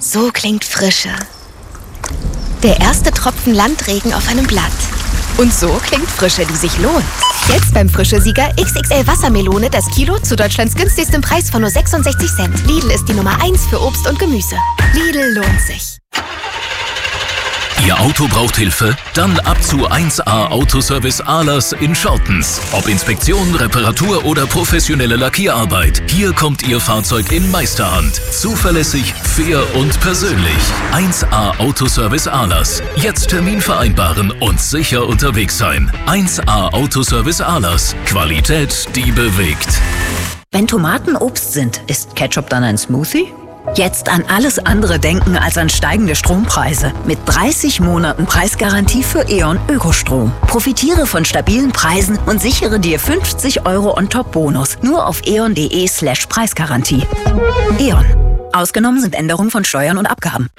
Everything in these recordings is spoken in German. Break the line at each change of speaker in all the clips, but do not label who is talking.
So klingt Frische. Der erste Tropfen Landregen auf einem Blatt. Und so klingt Frische, die sich lohnt. Jetzt beim Frische-Sieger XXL Wassermelone das Kilo zu Deutschlands günstigstem Preis von nur 66 Cent. Lidl ist die Nummer 1 für Obst und Gemüse. Lidl lohnt sich.
Ihr Auto braucht Hilfe? Dann ab zu 1A Autoservice Ahlers in Schortens. Ob Inspektion, Reparatur oder professionelle Lackierarbeit. Hier kommt Ihr Fahrzeug in Meisterhand. Zuverlässig, fair und persönlich. 1A Autoservice Ahlers. Jetzt Termin vereinbaren und sicher unterwegs sein. 1A Autoservice Ahlers. Qualität, die bewegt.
Wenn Tomaten Obst sind, ist Ketchup dann ein Smoothie? Jetzt an alles andere denken als an steigende Strompreise. Mit 30 Monaten Preisgarantie für E.ON Ökostrom. Profitiere von stabilen Preisen und sichere dir 50 € on top Bonus. Nur auf eon.de/Preisgarantie. E.ON. Ausgenommen sind Änderungen von Steuern und Abgaben.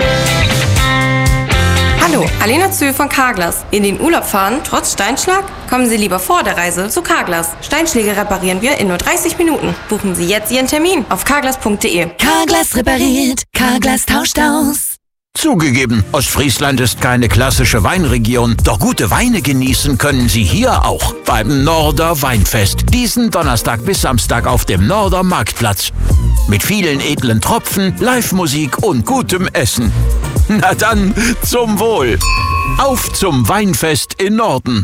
Hallo, Alena Zöhl von Carglass. In den Urlaub fahren, trotz Steinschlag? Kommen Sie lieber vor der Reise zu Carglass. Steinschläge reparieren wir in nur 30 Minuten. Buchen Sie jetzt Ihren Termin auf carglass.de.
Carglass repariert, Carglass tauscht aus.
Zugegeben, Ostfriesland ist keine klassische Weinregion, doch gute Weine genießen können Sie hier auch beim Norder Weinfest. Diesen Donnerstag bis Samstag auf dem Norder Marktplatz. Mit vielen edlen Tropfen, Live-Musik und gutem Essen. Na dann, zum Wohl. Auf zum Weinfest in Norden.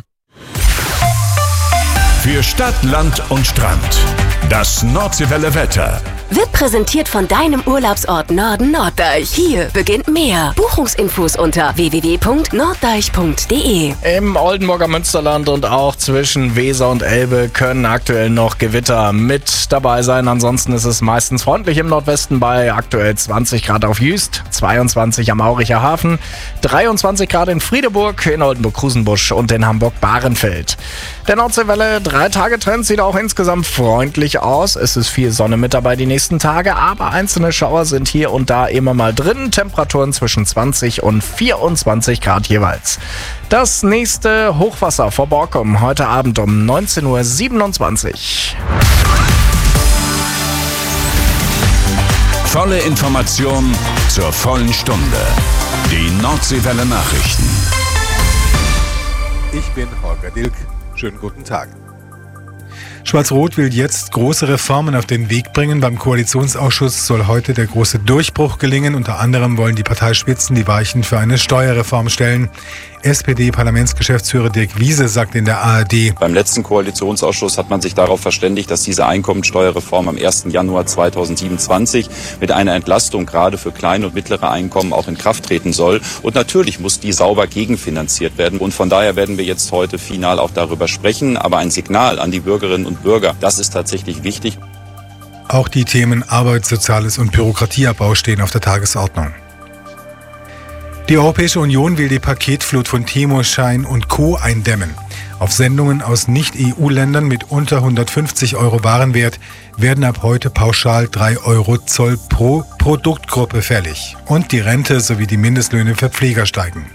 Für Stadt, Land und Strand. Das Nordseewelle Wetter.
Wird präsentiert von deinem Urlaubsort Norden Norddeich. Hier beginnt mehr. Buchungsinfos unter www.norddeich.de.
Im Oldenburger Münsterland und auch zwischen Weser und Elbe können aktuell noch Gewitter mit dabei sein. Ansonsten ist es meistens freundlich im Nordwesten bei aktuell 20 Grad auf Jüst, 22 am Auricher Hafen, 23 Grad in Friedeburg, in Oldenburg-Krusenbusch und in Hamburg-Bahrenfeld. Der Nordseewelle 3-Tage-Trend sieht auch insgesamt freundlich aus. Es ist viel Sonne mit dabei die nächsten Tage, aber einzelne Schauer sind hier und da immer mal drin. Temperaturen zwischen 20 und 24 Grad jeweils. Das nächste Hochwasser vor Borkum heute Abend um 19:27 Uhr.
Volle Information zur vollen Stunde. Die Nordseewelle Nachrichten.
Ich bin Holger Dilk. Schönen guten Tag.
Schwarz-Rot will jetzt große Reformen auf den Weg bringen. Beim Koalitionsausschuss soll heute der große Durchbruch gelingen. Unter anderem wollen die Parteispitzen die Weichen für eine Steuerreform stellen. SPD-Parlamentsgeschäftsführer Dirk Wiese sagt in der ARD:
Beim letzten Koalitionsausschuss hat man sich darauf verständigt, dass diese Einkommensteuerreform am 1. Januar 2027 mit einer Entlastung gerade für kleine und mittlere Einkommen auch in Kraft treten soll. Und natürlich muss die sauber gegenfinanziert werden. Und von daher werden wir jetzt heute final auch darüber sprechen. Aber ein Signal an die Bürgerinnen und Bürger, das ist tatsächlich wichtig.
Auch die Themen Arbeit, Soziales und Bürokratieabbau stehen auf der Tagesordnung. Die Europäische Union will die Paketflut von Temo, Schein und Co. eindämmen. Auf Sendungen aus Nicht-EU-Ländern mit unter 150 € Warenwert werden ab heute pauschal 3 € Zoll pro Produktgruppe fällig. Und die Rente sowie die Mindestlöhne für Pfleger steigen.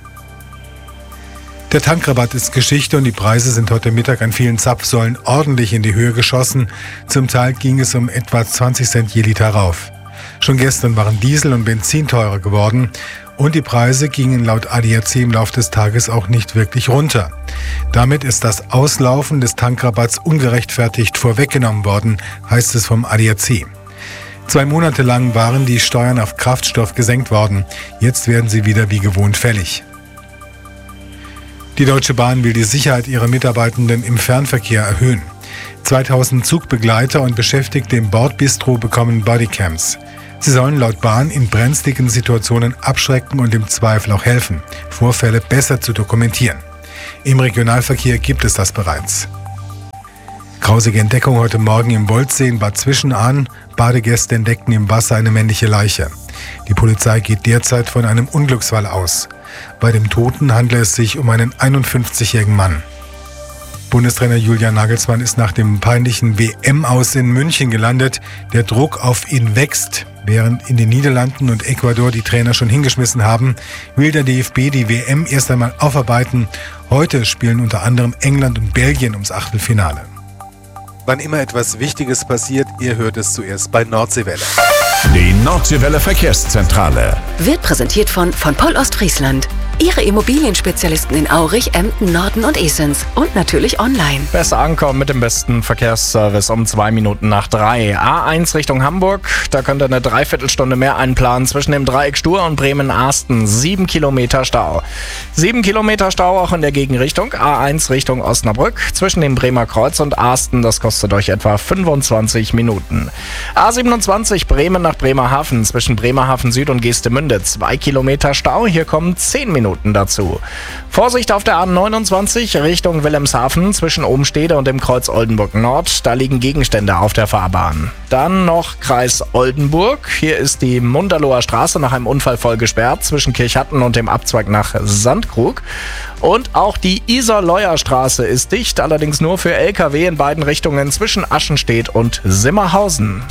Der Tankrabatt ist Geschichte und die Preise sind heute Mittag an vielen Zapfsäulen ordentlich in die Höhe geschossen. Zum Teil ging es um etwa 20 Cent je Liter rauf. Schon gestern waren Diesel und Benzin teurer geworden und die Preise gingen laut ADAC im Laufe des Tages auch nicht wirklich runter. Damit ist das Auslaufen des Tankrabatts ungerechtfertigt vorweggenommen worden, heißt es vom ADAC. 2 Monate lang waren die Steuern auf Kraftstoff gesenkt worden. Jetzt werden sie wieder wie gewohnt fällig. Die Deutsche Bahn will die Sicherheit ihrer Mitarbeitenden im Fernverkehr erhöhen. 2000 Zugbegleiter und Beschäftigte im Bordbistro bekommen Bodycams. Sie sollen laut Bahn in brenzligen Situationen abschrecken und im Zweifel auch helfen, Vorfälle besser zu dokumentieren. Im Regionalverkehr gibt es das bereits. Grausige Entdeckung heute Morgen im Woldsee in Bad Zwischenahn. Badegäste entdeckten im Wasser eine männliche Leiche. Die Polizei geht derzeit von einem Unglücksfall aus. Bei dem Toten handelt es sich um einen 51-jährigen Mann. Bundestrainer Julian Nagelsmann ist nach dem peinlichen WM-Aus in München gelandet. Der Druck auf ihn wächst. Während in den Niederlanden und Ecuador die Trainer schon hingeschmissen haben, will der DFB die WM erst einmal aufarbeiten. Heute spielen unter anderem England und Belgien ums Achtelfinale.
Wann immer etwas Wichtiges passiert, ihr hört es zuerst bei Nordseewelle.
Die Nordseewelle Verkehrszentrale.
Wird präsentiert von Poll Ostfriesland. Ihre Immobilienspezialisten in Aurich, Emden, Norden und Esens. Und natürlich online.
Besser ankommen mit dem besten Verkehrsservice um 2 Minuten nach 3. A1 Richtung Hamburg, da könnt ihr eine Dreiviertelstunde mehr einplanen zwischen dem Dreieck Stur und Bremen-Arsten. 7 Kilometer Stau. 7 Kilometer Stau auch in der Gegenrichtung. A1 Richtung Osnabrück zwischen dem Bremer Kreuz und Arsten. Das kostet euch etwa 25 Minuten. A27 Bremen nach Bremerhaven zwischen Bremerhaven Süd und Geestemünde. 2 Kilometer Stau. Hier kommen 10 Minuten dazu. Vorsicht auf der A29 Richtung Wilhelmshaven zwischen Obenstede und dem Kreuz Oldenburg Nord. Da liegen Gegenstände auf der Fahrbahn. Dann noch Kreis Oldenburg. Hier ist die Munderloher Straße nach einem Unfall voll gesperrt zwischen Kirchhatten und dem Abzweig nach Sandkrug. Und auch die Isar-Leuer Straße ist dicht, allerdings nur für LKW in beiden Richtungen zwischen Aschenstedt und Simmerhausen.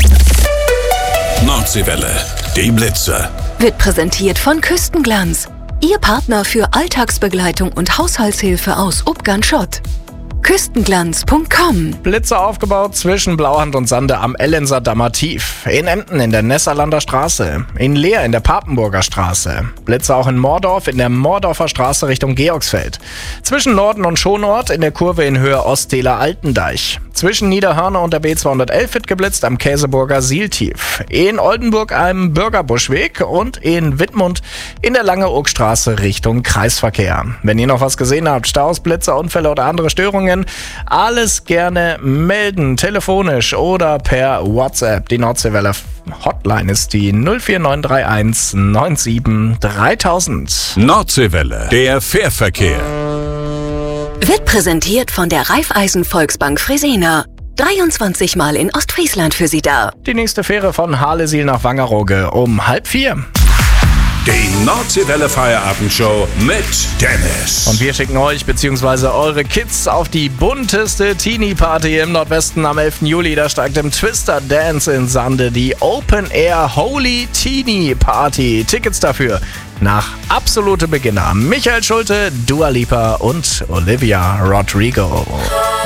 Nordseewelle, die Blitzer.
Wird präsentiert von Küstenglanz. Ihr Partner für Alltagsbegleitung und Haushaltshilfe aus Ubgan-Schott. Küstenglanz.com.
Blitze aufgebaut zwischen Blauhand und Sande am Ellenser Dammer Tief. In Emden in der Nessalander Straße. In Leer in der Papenburger Straße. Blitze auch in Mordorf in der Mordorfer Straße Richtung Georgsfeld. Zwischen Norden und Schonort in der Kurve in Höhe Osttäler Altendeich. Zwischen Niederhörner und der B211 wird geblitzt am Käseburger Sieltief. In Oldenburg am Bürgerbuschweg und in Wittmund in der Lange-Urk-Straße Richtung Kreisverkehr. Wenn ihr noch was gesehen habt, Staus, Blitze, Unfälle oder andere Störungen, alles gerne melden, telefonisch oder per WhatsApp. Die Nordseewelle Hotline ist die 04931 97 3000.
Nordseewelle, der Fährverkehr.
Wird präsentiert von der Raiffeisen Volksbank Fresena. 23 Mal in Ostfriesland für Sie da.
Die nächste Fähre von Harlesiel nach Wangerooge um 3:30.
Die Nordseewelle Feierabendshow mit Dennis.
Und wir schicken euch bzw. eure Kids auf die bunteste Teenie-Party im Nordwesten am 11. Juli. Da steigt im Twister Dance in Sande die Open Air Holy Teenie Party. Tickets dafür nach absolute Beginner. Michael Schulte, Dua Lipa und Olivia Rodrigo.